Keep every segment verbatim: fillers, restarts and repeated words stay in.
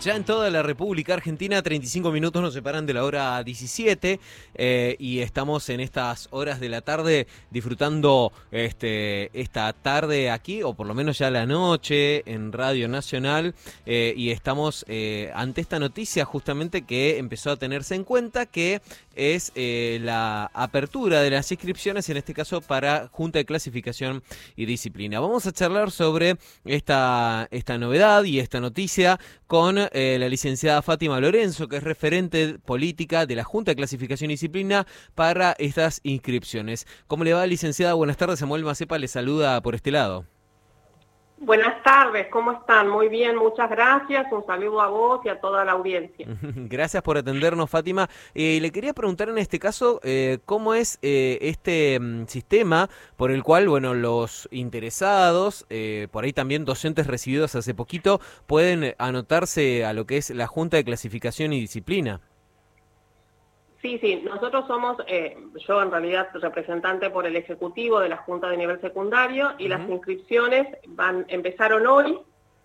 Ya en toda la República Argentina, treinta y cinco minutos nos separan de la hora diecisiete eh, y estamos en estas horas de la tarde disfrutando este, esta tarde aquí, o por lo menos ya la noche en Radio Nacional, eh, y estamos eh, ante esta noticia justamente que empezó a tenerse en cuenta, que es eh, la apertura de las inscripciones, en este caso para Junta de Clasificación y Disciplina. Vamos a charlar sobre esta, esta novedad y esta noticia con eh, la licenciada Fátima Lorenzo, que es referente política de la Junta de Clasificación y Disciplina para estas inscripciones. ¿Cómo le va, licenciada? Buenas tardes. Samuel Macepa le saluda por este lado. Buenas tardes, ¿cómo están? Muy bien, muchas gracias. Un saludo a vos y a toda la audiencia. Gracias por atendernos, Fátima. Eh, le quería preguntar en este caso, eh, ¿cómo es eh, este mm, sistema por el cual, bueno, los interesados, eh, por ahí también docentes recibidos hace poquito, pueden anotarse a lo que es la Junta de Clasificación y Disciplina? Sí, sí, nosotros somos, eh, yo en realidad representante por el Ejecutivo de la Junta de Nivel Secundario, y uh-huh. las inscripciones van empezaron hoy,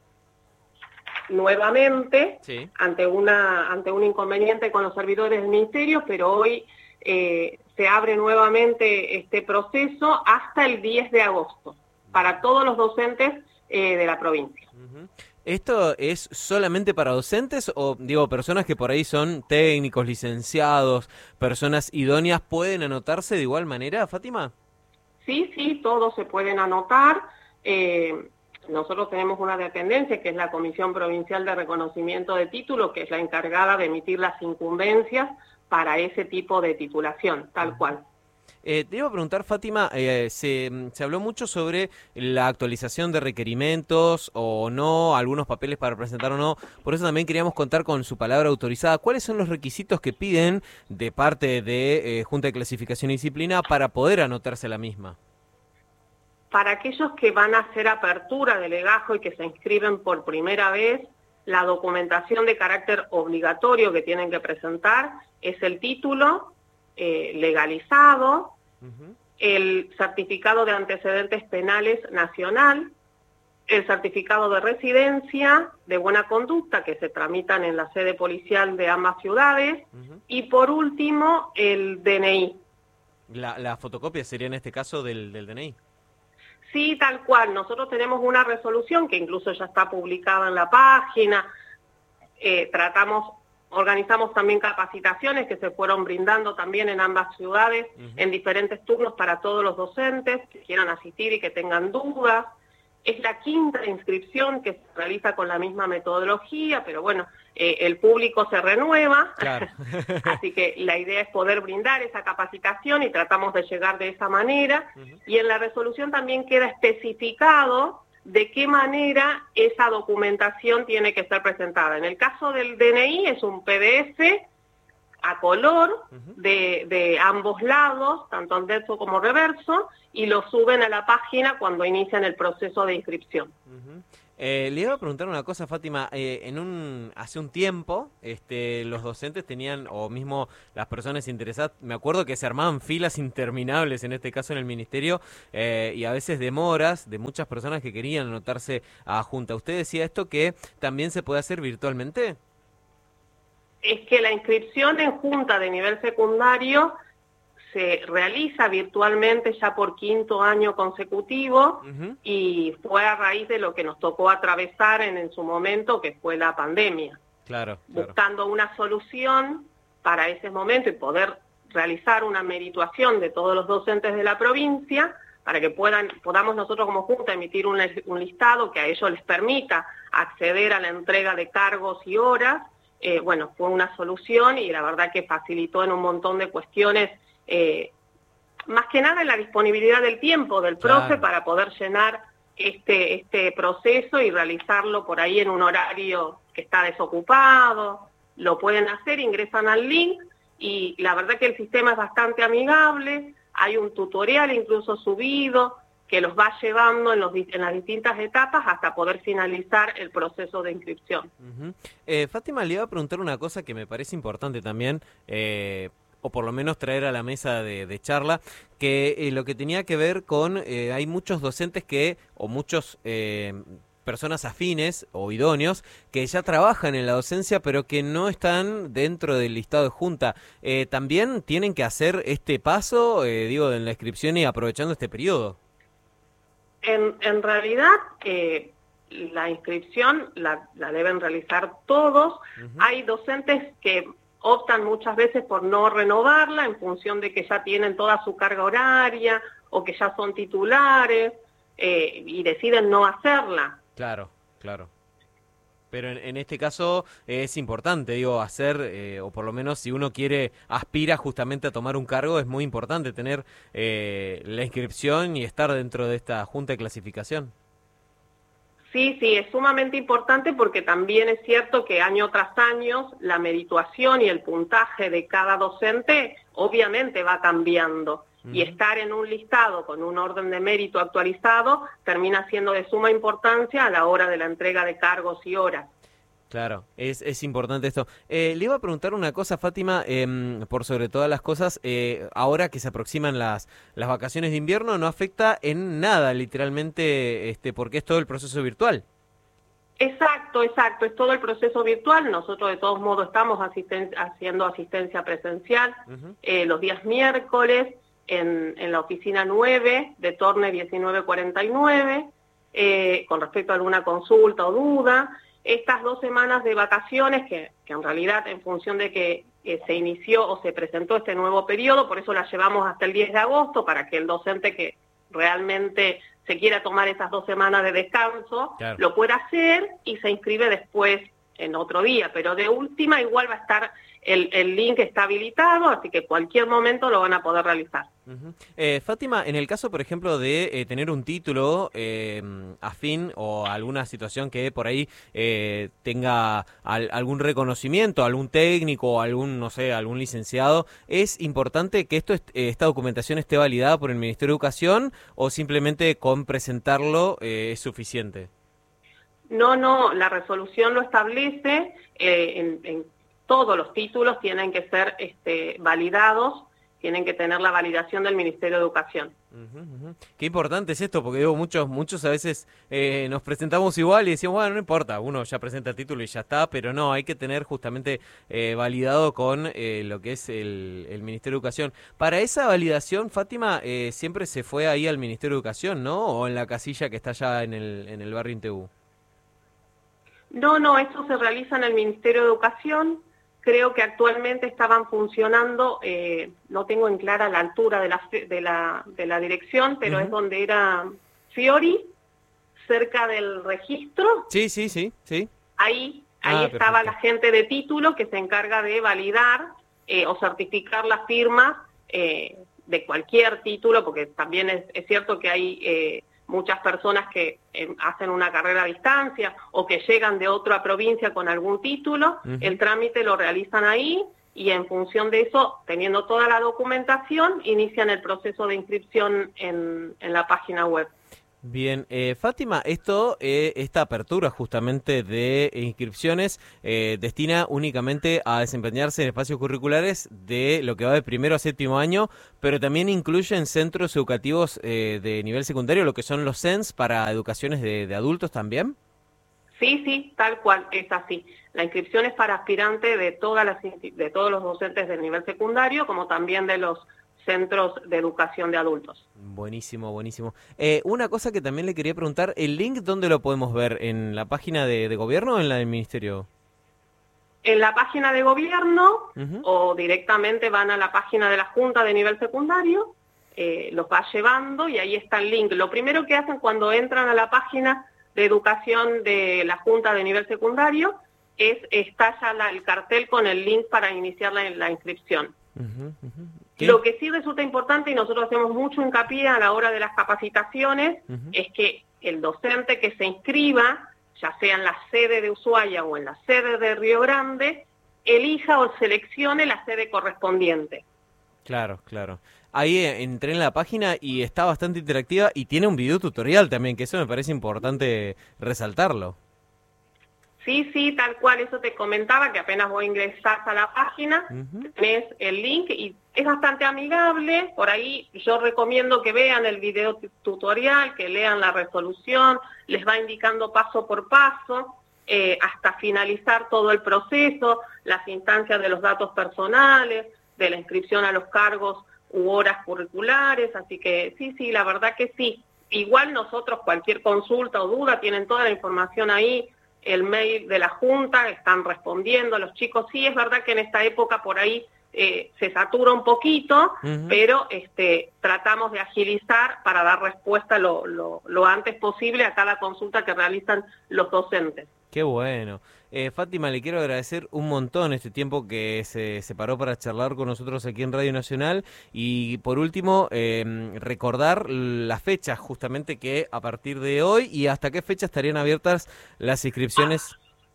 nuevamente, sí. ante una ante un inconveniente con los servidores del Ministerio, pero hoy eh, se abre nuevamente este proceso hasta el diez de agosto, para todos los docentes eh, de la provincia. Uh-huh. ¿Esto es solamente para docentes o, digo, personas que por ahí son técnicos, licenciados, personas idóneas, pueden anotarse de igual manera, Fátima? Sí, sí, todos se pueden anotar. Eh, nosotros tenemos una dependencia que es la Comisión Provincial de Reconocimiento de Título, que es la encargada de emitir las incumbencias para ese tipo de titulación, tal cual. Eh, te iba a preguntar, Fátima, eh, se, se habló mucho sobre la actualización de requerimientos o no, algunos papeles para presentar o no, por eso también queríamos contar con su palabra autorizada. ¿Cuáles son los requisitos que piden de parte de eh, Junta de Clasificación y Disciplina para poder anotarse a la misma? Para aquellos que van a hacer apertura de legajo y que se inscriben por primera vez, la documentación de carácter obligatorio que tienen que presentar es el título eh, legalizado, Uh-huh. el certificado de antecedentes penales nacional, el certificado de residencia, de buena conducta, que se tramitan en la sede policial de ambas ciudades, uh-huh. y por último, el D N I. La, la fotocopia sería en este caso del, del D N I. Sí, tal cual. Nosotros tenemos una resolución que incluso ya está publicada en la página. Eh, tratamos... Organizamos también capacitaciones que se fueron brindando también en ambas ciudades, uh-huh. en diferentes turnos para todos los docentes que quieran asistir y que tengan dudas. Es la quinta inscripción que se realiza con la misma metodología, pero bueno, eh, el público se renueva, claro. Así que la idea es poder brindar esa capacitación y tratamos de llegar de esa manera. Uh-huh. Y en la resolución también queda especificado de qué manera esa documentación tiene que ser presentada. En el caso del D N I es un P D F a color uh-huh. de, de ambos lados, tanto anverso como reverso, y lo suben a la página cuando inician el proceso de inscripción. Uh-huh. Eh, le iba a preguntar una cosa, Fátima. Eh, en un hace un tiempo, este, los docentes tenían, o mismo las personas interesadas, me acuerdo que se armaban filas interminables, en este caso en el ministerio, eh, y a veces demoras de muchas personas que querían anotarse a Junta. ¿Usted decía esto que también se puede hacer virtualmente? Es que la inscripción en Junta de nivel secundario se realiza virtualmente ya por quinto año consecutivo, uh-huh. y fue a raíz de lo que nos tocó atravesar en, en su momento, que fue la pandemia. Claro, claro. Buscando una solución para ese momento y poder realizar una merituación de todos los docentes de la provincia, para que puedan podamos nosotros como Junta emitir un, un listado que a ellos les permita acceder a la entrega de cargos y horas. Eh, bueno, fue una solución y la verdad que facilitó en un montón de cuestiones, Eh, más que nada en la disponibilidad del tiempo del profe, claro. para poder llenar este, este proceso y realizarlo por ahí en un horario que está desocupado. Lo pueden hacer, ingresan al link y la verdad que el sistema es bastante amigable. Hay un tutorial incluso subido que los va llevando en, los, en las distintas etapas hasta poder finalizar el proceso de inscripción. Uh-huh. eh, Fátima, le iba a preguntar una cosa que me parece importante también, eh, o por lo menos traer a la mesa de, de charla, que eh, lo que tenía que ver con, eh, hay muchos docentes que, o muchos eh, personas afines o idóneos que ya trabajan en la docencia, pero que no están dentro del listado de junta. Eh, ¿También tienen que hacer este paso, eh, digo, en la inscripción y aprovechando este periodo? En, en realidad, eh, la inscripción la, la deben realizar todos. Uh-huh. Hay docentes que optan muchas veces por no renovarla en función de que ya tienen toda su carga horaria o que ya son titulares eh, y deciden no hacerla. Claro, claro. Pero en, en este caso eh, es importante, digo, hacer, eh, o por lo menos si uno quiere, aspira justamente a tomar un cargo, es muy importante tener eh, la inscripción y estar dentro de esta junta de clasificación. Sí, sí, es sumamente importante porque también es cierto que año tras año la merituación y el puntaje de cada docente obviamente va cambiando. Uh-huh. Y estar en un listado con un orden de mérito actualizado termina siendo de suma importancia a la hora de la entrega de cargos y horas. Claro, es, es importante esto. Eh, le iba a preguntar una cosa, Fátima, eh, por sobre todas las cosas, eh, ahora que se aproximan las, las vacaciones de invierno, no afecta en nada, literalmente, este, porque es todo el proceso virtual. Exacto, exacto, es todo el proceso virtual. Nosotros de todos modos estamos asisten- haciendo asistencia presencial uh-huh. eh, los días miércoles en, en la oficina nueve de Torne diecinueve cuarenta y nueve, eh, con respecto a alguna consulta o duda. Estas dos semanas de vacaciones, que, que en realidad en función de que eh, se inició o se presentó este nuevo periodo, por eso las llevamos hasta el diez de agosto, para que el docente que realmente se quiera tomar esas dos semanas de descanso, claro, lo pueda hacer y se inscribe después en otro día, pero de última igual va a estar, el, el link está habilitado, así que cualquier momento lo van a poder realizar. Uh-huh. eh, Fátima, en el caso, por ejemplo, de eh, tener un título eh, afín o alguna situación que por ahí eh, tenga al, algún reconocimiento, algún técnico o algún, no sé, algún licenciado, ¿es importante que esto est- esta documentación esté validada por el Ministerio de Educación o simplemente con presentarlo eh, es suficiente? No, no, la resolución lo establece, eh, en, en todos los títulos tienen que ser este, validados, tienen que tener la validación del Ministerio de Educación. Uh-huh, uh-huh. Qué importante es esto, porque digo, muchos muchos a veces eh, nos presentamos igual y decimos, bueno, no importa, uno ya presenta el título y ya está, pero no, hay que tener justamente eh, validado con eh, lo que es el, el Ministerio de Educación. Para esa validación, Fátima, eh, siempre se fue ahí al Ministerio de Educación, ¿no? O en la casilla que está allá en el, en el barrio Intebú. No, no, esto se realiza en el Ministerio de Educación. Creo que actualmente estaban funcionando, eh, no tengo en clara la altura de la, de la, de la dirección, pero uh-huh. es donde era Fiori, cerca del registro. Sí, sí, sí, sí. Ahí, ahí ah, estaba perfecto. La gente de título que se encarga de validar eh, o certificar la firma eh, de cualquier título, porque también es, es cierto que hay eh, muchas personas que eh, hacen una carrera a distancia o que llegan de otra provincia con algún título, uh-huh. el trámite lo realizan ahí y en función de eso, teniendo toda la documentación, inician el proceso de inscripción en, en la página web. Bien, eh, Fátima, esto, eh, esta apertura justamente de inscripciones eh, destina únicamente a desempeñarse en espacios curriculares de lo que va de primero a séptimo año, pero también incluyen centros educativos eh, de nivel secundario, lo que son los C E N S para educaciones de, de adultos también. Sí, sí, tal cual, es así. La inscripción es para aspirantes de todas las de todos los docentes del nivel secundario, como también de los centros de educación de adultos. Buenísimo, buenísimo. Eh, una cosa que también le quería preguntar, ¿el link dónde lo podemos ver? ¿En la página de, de gobierno o en la del ministerio? En la página de gobierno uh-huh. o directamente van a la página de la Junta de nivel secundario, eh, los va llevando y ahí está el link. Lo primero que hacen cuando entran a la página de educación de la Junta de nivel secundario es está ya la, el cartel con el link para iniciar la, la inscripción. Uh-huh, uh-huh. Lo que sí resulta importante, y nosotros hacemos mucho hincapié a la hora de las capacitaciones, uh-huh. es que el docente que se inscriba, ya sea en la sede de Ushuaia o en la sede de Río Grande, elija o seleccione la sede correspondiente. Claro, claro. Ahí entré en la página y está bastante interactiva y tiene un video tutorial también, que eso me parece importante resaltarlo. Sí, sí, tal cual, eso te comentaba, que apenas vos ingresás a la página, uh-huh. tenés el link y es bastante amigable. Por ahí yo recomiendo que vean el video tutorial, que lean la resolución, les va indicando paso por paso, eh, hasta finalizar todo el proceso, las instancias de los datos personales, de la inscripción a los cargos u horas curriculares, así que sí, sí, la verdad que sí. Igual nosotros, cualquier consulta o duda, tienen toda la información ahí, el mail de la Junta, están respondiendo los chicos. Sí, es verdad que en esta época por ahí eh, se satura un poquito, uh-huh. pero este, tratamos de agilizar para dar respuesta lo, lo, lo antes posible a cada consulta que realizan los docentes. Qué bueno. Eh, Fátima, le quiero agradecer un montón este tiempo que se separó para charlar con nosotros aquí en Radio Nacional y por último eh, recordar las fechas justamente que a partir de hoy y hasta qué fecha estarían abiertas las inscripciones.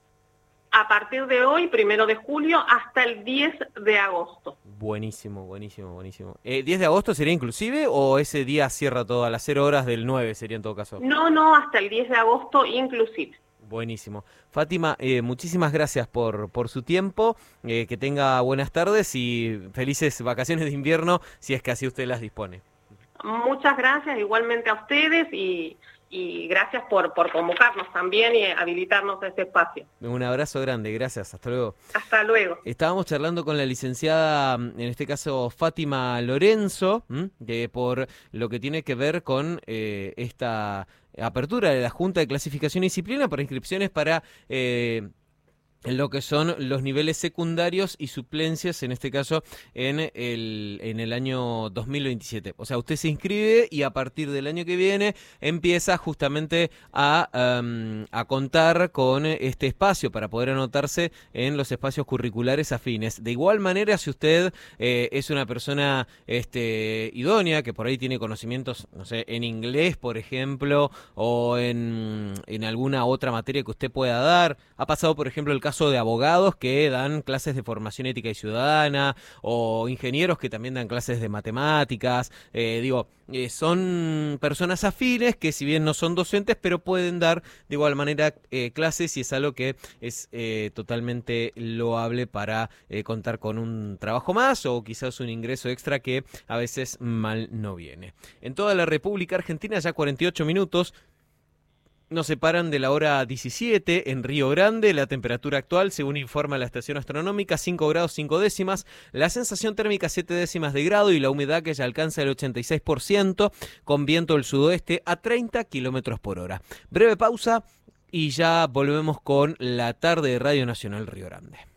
A partir de hoy, primero de julio, hasta el diez de agosto. Buenísimo, buenísimo, buenísimo. Eh, ¿diez de agosto sería inclusive o ese día cierra todo a las cero horas del nueve sería en todo caso? No, no, hasta el diez de agosto inclusive. Buenísimo. Fátima, eh, muchísimas gracias por, por su tiempo, eh, que tenga buenas tardes y felices vacaciones de invierno, si es que así usted las dispone. Muchas gracias, igualmente a ustedes, y, y gracias por, por convocarnos también y habilitarnos a este espacio. Un abrazo grande, gracias, hasta luego. Hasta luego. Estábamos charlando con la licenciada, en este caso Fátima Lorenzo, de, por lo que tiene que ver con eh, esta apertura de la Junta de Clasificación y Disciplina para inscripciones para eh, lo que son los niveles secundarios y suplencias, en este caso en el, en el año dos mil veintisiete. O sea, usted se inscribe y a partir del año que viene empieza justamente a, um, a contar con este espacio para poder anotarse en los espacios curriculares afines. De igual manera, si usted eh, es una persona este, idónea, que por ahí tiene conocimientos, no sé, en inglés, por ejemplo, o en, en alguna otra materia que usted pueda dar, ha pasado, por ejemplo, el caso de abogados que dan clases de formación ética y ciudadana, o ingenieros que también dan clases de matemáticas, eh, digo, eh, son personas afines que si bien no son docentes, pero pueden dar de igual manera eh, clases, y es algo que es eh, totalmente loable para eh, contar con un trabajo más o quizás un ingreso extra que a veces mal no viene. En toda la República Argentina ya cuarenta y ocho minutos nos separan de la hora diecisiete en Río Grande. La temperatura actual, según informa la estación astronómica, cinco grados cinco décimas. La sensación térmica siete décimas de grado y la humedad que ya alcanza el ochenta y seis por ciento, con viento del sudoeste a treinta kilómetros por hora. Breve pausa y ya volvemos con la tarde de Radio Nacional Río Grande.